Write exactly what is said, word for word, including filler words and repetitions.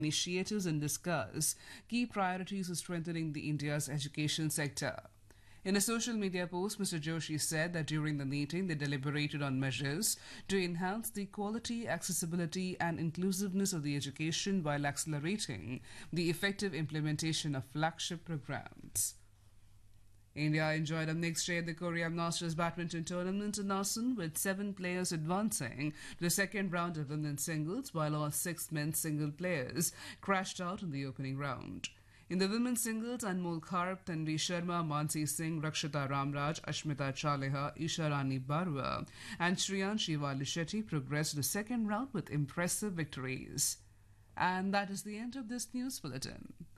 initiatives and discuss key priorities for strengthening the India's education sector. In a social media post, Mister Joshi said that during the meeting they deliberated on measures to enhance the quality, accessibility and inclusiveness of the education while accelerating the effective implementation of flagship programs. India enjoyed a mixed day at the Korea Masters Badminton Tournament in Assen, with seven players advancing to the second round of women's singles, while all six men's single players crashed out in the opening round. In the women's singles, Anmol Kharp, Tanvi Sharma, Mansi Singh, Rakshita Ramraj, Ashmita Chaleha, Isha Rani Barua and Shriyan Shivali Shetty progressed to the second round with impressive victories. And that is the end of this news bulletin.